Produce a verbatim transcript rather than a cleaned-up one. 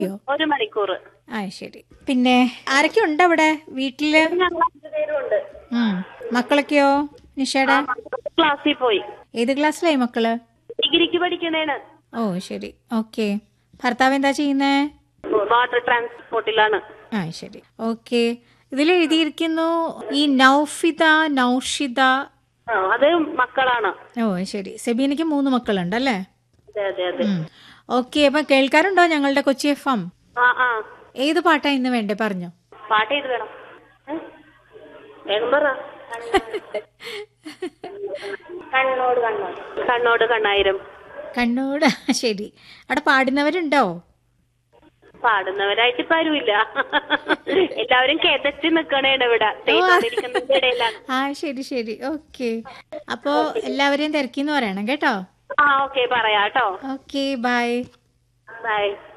യോ ഒരു മണിക്കൂർ. ആ ശരി. പിന്നെ ആരൊക്കെ ഉണ്ട് അവിടെ വീട്ടില്? ഞങ്ങൾ അഞ്ചു പേരുണ്ട്. ഉം. മക്കളൊക്കെയോ നിഷയുടെ? ക്ലാസ്സിൽ പോയി. ഏത് ക്ലാസ്സിലായി മക്കള്? ഡിഗ്രിക്ക് പഠിക്കണേണ്. ഓ ശരി. ഓക്കെ. ഭർത്താവ് എന്താ ചെയ്യുന്നേ? വാട്ടർ ട്രാൻസ്പോർട്ടിലാണ്. ആ ശരി. ഓക്കെ. ഇതിൽ എഴുതിയിരിക്കുന്നു ഈ നൗഫിദ നൗഷിദ. ആ, അത് മക്കളാണ്. ഓ ശരി. സെബീനയ്ക്ക് മൂന്ന് മക്കളുണ്ടല്ലേ? അതെ അതെ അതെ. ഓക്കെ. അപ്പൊ കേൾക്കാറുണ്ടോ ഞങ്ങളുടെ കൊച്ചി എഫ് എം? ആ ആ ഏത് പാട്ടാ ഇന്ന് വേണ്ടേ പറഞ്ഞോ? പാട്ട് ഏത് വേണം? ഏ? വേഗം പറ. കണ്ണോട് കണ്ണോട് കണ്ണോട് കണ്ണായിരം. കണ്ണൂട്. ശരി. അവിടെ പാടുന്നവരുണ്ടോ? പാടുന്നവരായിട്ട് ഇപ്പൊ ആരുമില്ല. എല്ലാവരും കിതച്ച് നിക്കണേണ് ഇവിടെ ചെയ്തോണ്ടിരിക്കുന്നതിന്റെ ഇടയിലാണ്. ആ ശരി ശരി. ഓക്കെ. അപ്പോ എല്ലാവരെയും തിരക്കിന്ന് പറയണം കേട്ടോ. ആ ഓക്കെ പറയാട്ടോ. Okay bye. ബൈ.